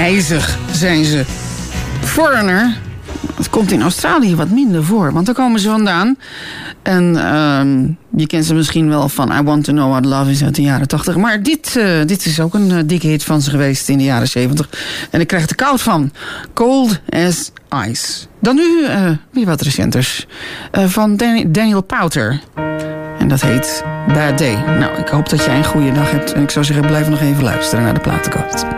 ijzig zijn ze. Foreigner, het komt in Australië wat minder voor, want daar komen ze vandaan. En je kent ze misschien wel van I Want To Know What Love Is uit de jaren 80. Maar dit is ook een dikke hit van ze geweest in de jaren 70. En ik krijg er koud van. Cold as Ice. Dan nu weer wat recenters. Van Daniel Powter. En dat heet Bad Day. Nou, ik hoop dat jij een goede dag hebt. En ik zou zeggen, blijf nog even luisteren naar de platenkast.